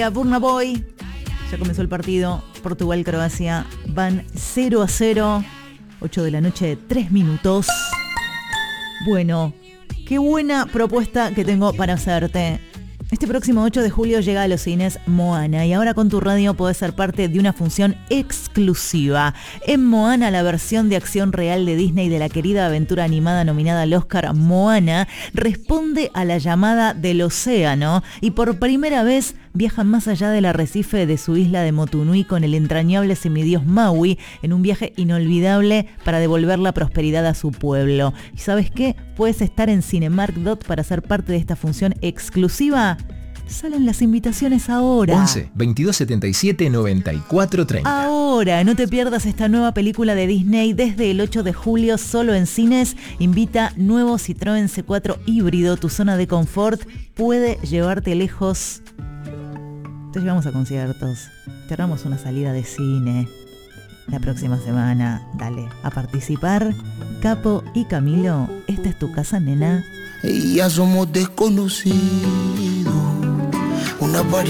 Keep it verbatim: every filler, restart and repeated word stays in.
Burna Boy, ya comenzó el partido. Portugal-Croacia van cero a cero. ocho de la noche, tres minutos. Bueno, qué buena propuesta que tengo para hacerte. Este próximo ocho de julio llega a los cines Moana y ahora con tu radio podés ser parte de una función exclusiva. En Moana, la versión de acción real de Disney de la querida aventura animada nominada al Oscar, Moana, responde a la llamada del océano y por primera vez viaja más allá del arrecife de su isla de Motunui con el entrañable semidios Maui en un viaje inolvidable para devolver la prosperidad a su pueblo. ¿Y sabes qué? Puedes estar en Cinemark Dot para ser parte de esta función exclusiva. Salen las invitaciones ahora. once, veintidós setenta y siete, noventa y cuatro treinta. Ahora, no te pierdas esta nueva película de Disney desde el ocho de julio solo en cines. Invita nuevo Citroën C cuatro híbrido. Tu zona de confort puede llevarte lejos. Te llevamos a conciertos. Te damos una salida de cine. La próxima semana, dale, a participar. Capo y Camilo, esta es tu casa, nena. Ya somos desconocidos. Una pareja.